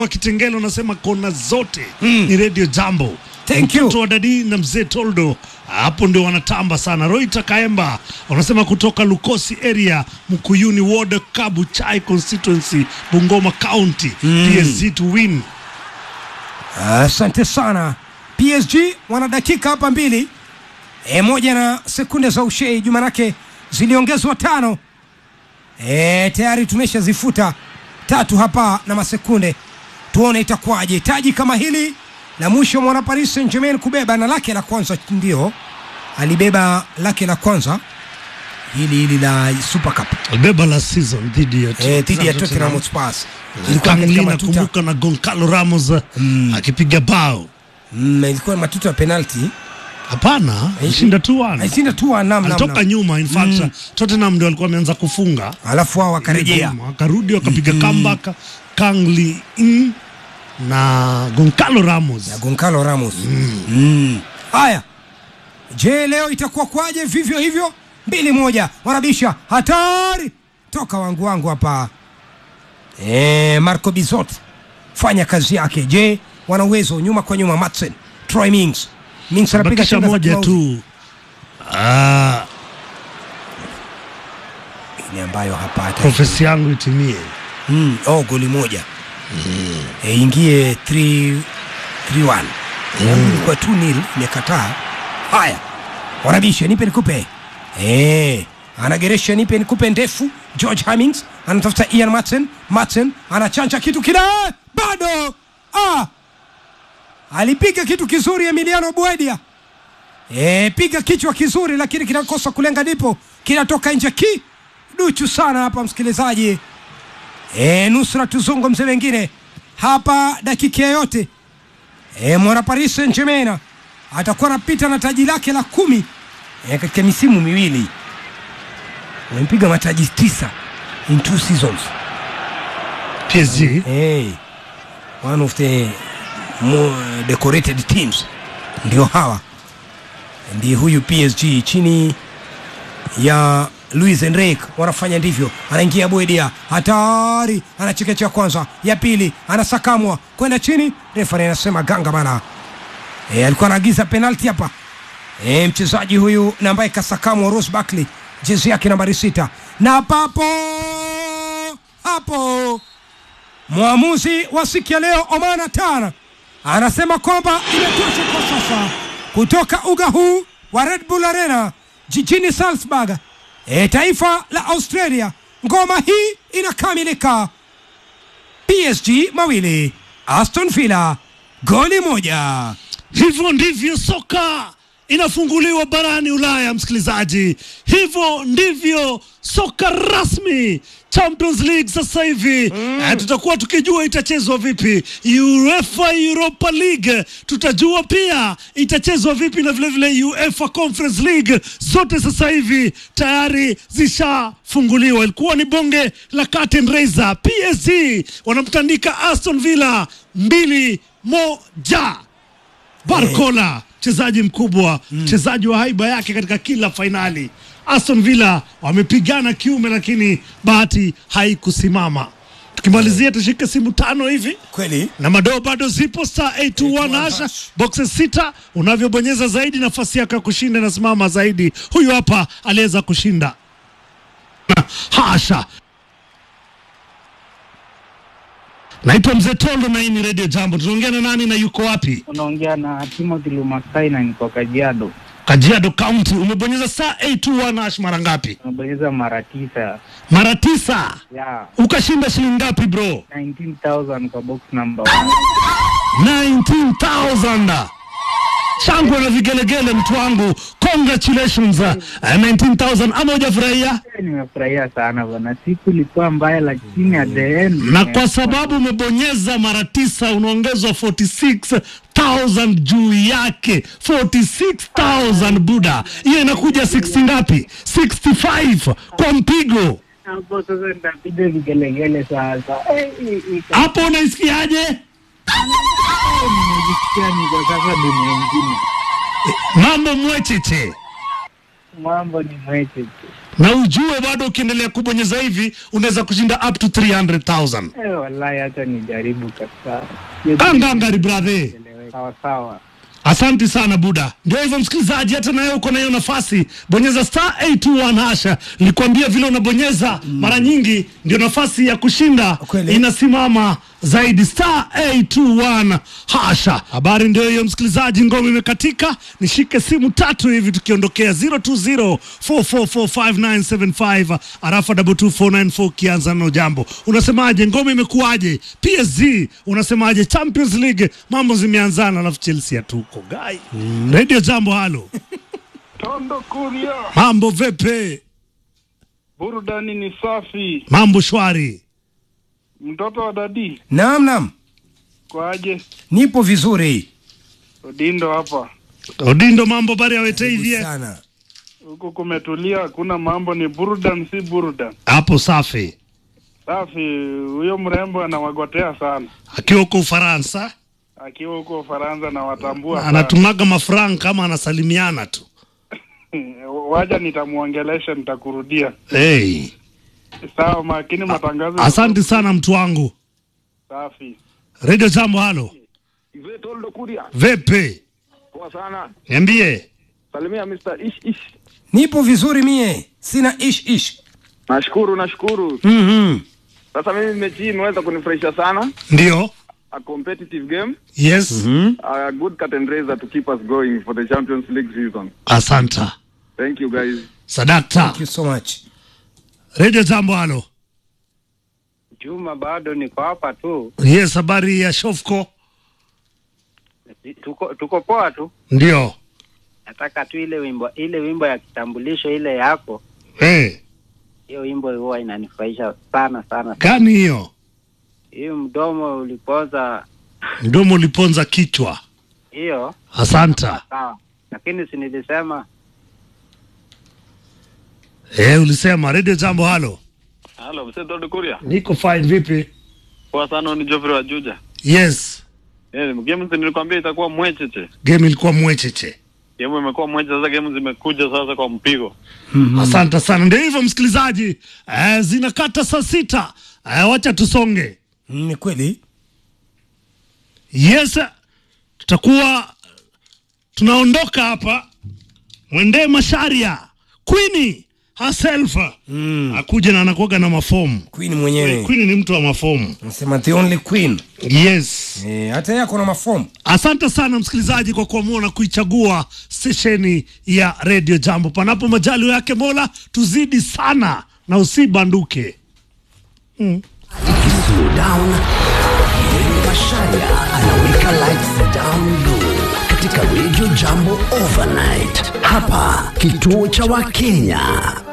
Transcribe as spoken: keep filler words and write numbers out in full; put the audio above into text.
Kitengelo nasema kona zote mm. ni Radio Jambo. Thank you. Mtoto wa Dadi na Mzee Toldo hapo ndio wanatamba sana. Roita Kaemba wanasema kutoka Lukosi area, Mkuyuni Ward, Kabu Chai constituency, Bungoma County. mm. P S G to win. Asante uh, sana. P S G wana dakika hapa mbili e, moja na sekunde za ushei juma nake ziliongezwa tano. E, tayari tumeshazifuta tatu hapa na masekunde. Tuone itakuwaje. Taji kama hili la mwisho mwana Paris Saint-Germain kubeba na lake la kwanza, ndio alibeba lake la kwanza hili hili la Super Cup, alibeba la season dhidi ya eh dhidi ya Tottenham Hotspur. Ilikuwa kama kumbuka na Goncalo Ramos mm. akipiga bao. Mm, ilikuwa matuta ya penalty. Hapana, alishinda two one. Alishinda two one namna. Alitoka nyuma in fact mm. Tottenham ndio walikuwa wameanza kufunga. Alafu wao wakarejea. Wakarudi wakapiga mm. comeback Kangli in na Goncalo Ramos. Na Goncalo Ramos. Mm. Mm. Haya. Je, leo itakuwa kwaje? Vivyo hivyo mbili moja. Wanabisha hatari. Toka wangu wangu hapa. Eh, Marco Bizot fanya kazi yake. Je, wana uwezo nyuma kwa nyuma? Madsen, Troy Mings. Mings anapiga shamba moja tu. Ah. Ni ambayo hapa hata profesi yangu itimie. Mm, oh goli moja. Mm. E, ingie three one. Mm. Kwa two nil imekataa. Haya. Wanabisha nipe nikupe. Eh, anageresha nipe nikupe ndefu. George Cummings anatafuta Ian Madsen. Madsen anachanja kitu kile. Bado. Ah. Alipiga kitu kizuri Emiliano Buendia. Eh, piga kichwa kizuri lakini kinakosa kulenga, ndipo kinatoka nje ki. Duchu sana hapa msikilizaji. Eh, nusra tuzungumze wengine hapa dakika yote. Eh, mwana Paris Saint-Germain atakuwa anapita na taji lake la kumi eh, katika misimu miwili. Wampiga mataji tisa in two seasons. P S G eh, one of the more decorated teams ndio hawa. Ndiye huyu P S G chini ya Luis Enrique wanafanya ndivyo. Anaingia Buendia, hatari, anachekecha kwanza, ya pili anasakamwa kwenda chini, refa anasema ganga bana. Eh, alikuwa anaagiza penalty hapa. Eh, mchezaji huyu na ambaye kasakamwa Ross Barkley, jezi yake nambari sita. Na papo hapo muamuzi wa siku ya leo Omana Tana anasema kwamba imetosha kwa sasa kutoka uga huu wa Red Bull Arena jijini Salzburg. E, taifa la Australia, ngoma hii inakamilika. P S G mawili, Aston Villa goli moja. Hivyo ndivyo soka inafunguliwa barani Ulaya msikilizaji. Hivyo ndivyo soka rasmi Champions League sasa hivi. Mm. Eh, tutakuwa tukijua itachezwa vipi. UEFA Europa League tutajua pia itachezwa vipi, na vile vile UEFA Conference League zote sasa hivi tayari zishafunguliwa. Ilikuwa ni bonge la curtain raiser. P S G wanamtandika Aston Villa mbili moja. Barcola mchezaji mkubwa, mchezaji mm. wa haiba yake katika kila finali. Aston Villa wamepigana kiume lakini bahati haikusimama. Tukimalizia tushike simu tano hivi. Kweli. Na madoo bado zipo star eight two one hasha. Boxes sita, unavyobonyeza zaidi nafasi yako ya kushinda na simama zaidi. Huyu hapa aliweza kushinda. Hasha. Naitwa Mzee Toldo na hii ni Radio Jambo. Tunaongea na nani na yuko wapi? Unaongea na Timothy Lumasai na niko Kajiado. Kajiado County. Umebonyeza star eight two one hash mara ngapi? Umebonyeza mara tisa. Mara tisa? Yeah. Ukashinda shilingi ngapi bro? nineteen thousand kwa box number one. nineteen thousand. Shangwe na vigelegele mtu wangu. Congratulations. uh, nineteen thousand. Ama hujafurahia? Nimefurahia sana bwana. Siku ilikuwa mbaya lakini at the end. Na kwa sababu umebonyeza mara tisa unaongezwa forty six thousand juu yake. forty six thousand buda. Hiyo inakuja sixty ngapi? sixty-five kwa mpigo. Hapo sasa nitapiga vigelegele sasa. Hapo unaisikiaje? Nimejisikia niko sasa dunia nyingine. Mambo mwecheche. mambo ni mweche. Na ujue bado ukiendelea kubonyeza hivi unaweza kushinda up to three hundred thousand. Eh, wallahi hata nijaribu kabisa. Kangangari brother. Sawa sawa. Asante sana Buda. Ndio hivyo msikilizaji, hata nawe uko na hiyo nafasi. Bonyeza star eight two one hasha. Nilikwambia vile unabonyeza mm. mara nyingi ndio nafasi ya kushinda Kwele. Inasimama zaidi, star eight two one hasha. Habari ndio hiyo msikilizaji, ngome imekatika. Nishike simu tatu hivi tukiondokea zero two zero four four four five nine seven five arafa double two four nine four kianza na jambo. Unasemaje, ngome imekuaje? P S G unasemaje? Champions League mambo zimeanzana, alafu Chelsea atuko gai. Mm. Radio Jambo, halo. Tondo Kuria. Mambo vipi? Burudani ni safi. Mambo shwari. Mtoto wa dadi. Naam naam. Kwaje? Nipo vizuri. Odindo hapa. Odindo, mambo bari ya wete hivi sana. Huko kumetulia, hakuna mambo, ni burudani si burudani. Hapo safi. Safi, huyo mrembo anawagotea sana. Akiwa huko Ufaransa. Akiwa huko Ufaransa na watambua. Anatumaga mafranga kama anasalimiana tu. Waja nitamuongelesha, nitakurudia. Hey. Sawa, makini matangazo. Asante sana mtu wangu. Safi. Radio Jambo, halo. Ive Tondo Kuria. Vepe. Poa sana. Niambie. Salimia mister Ish Ish. Nipo vizuri mie. Sina ish ish. Nashukuru, nashukuru. Mhm. Sasa mimi mechi imeweza kunifurahisha sana. Ndio. A competitive game. Yes. Mhm. A good curtain raiser to keep us going for the Champions League season. Asanta. Thank you guys. Sadakta. Thank you so much. Radio Jambo, halo. Juma bado niko hapa tu. Yes, habari ya Shofko. Tuko tuko poa tu. Ndio. Nataka tu ile wimbo ile wimbo ya kitambulisho ile yako. Eh. Hey. Hiyo wimbo huwa inanifurahisha sana sana. Gani hiyo? Hiyo mdomo ulipoza. Mdomo uliponza kichwa. Hiyo. Asanta. Sawa. Lakini si nilisema. Eh, ulisema. Radio Jambo, halo. Halo, mse Tondo Kuria. Niko fine, vipi? Poa sana, ni Geoffrey wa Juja. Yes. Eh, game nilikwambia itakuwa mwecheche. Game ilikuwa mwecheche. Game imekuwa mweche, sasa game zimekuja sasa kwa mpigo. Mm-hmm. Asante sana. Ndio hivyo msikilizaji. Eh, zinakata saa sita. Eh, wacha tusonge. Ni kweli? Yes. Tutakuwa tunaondoka hapa. Mwende Masharia. Queenie herself. Mm. Akuja na anakuaga na mafomu. Queen mwenyewe. Queen ni mtu wa mafomu. Nasema the only queen. Yes. Eh, hata yako na mafomu. Asante sana msikilizaji kwa kuamua na kuichagua stesheni ya Radio Jambo. Panapo majali yake Mola, tuzidi sana na usibanduke. Mm. Slow down. Masharia anaweka lights down low katika Radio Jambo overnight. Hapa kituo cha Wakenya.